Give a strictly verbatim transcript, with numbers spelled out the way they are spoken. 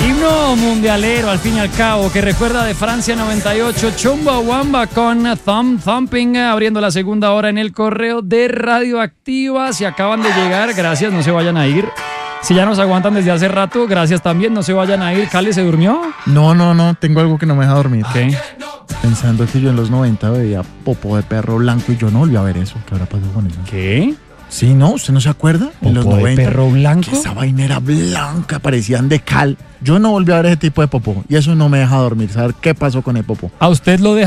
Himno mundialero, al fin y al cabo, que recuerda de Francia noventa y ocho, Chumbawamba con Thumb Thumping, abriendo la segunda hora en el correo de Radioactiva. Si acaban de llegar, gracias, no se vayan a ir. Si ya nos aguantan desde hace rato, gracias también, no se vayan a ir. ¿Cale se durmió? No, no, no, tengo algo que no me deja dormir. ¿Qué? Pensando que yo en los noventa veía popó de perro blanco y yo no volví a ver eso. ¿Qué habrá pasado con eso? ¿Qué? Sí, ¿no? ¿Usted no se acuerda? En los ¿Popó de noventa. perro blanco? Que esa vaina era blanca, parecían de cal. Yo no volví a ver ese tipo de popó y eso no me deja dormir, saber qué pasó con el popó. ¿A usted lo deja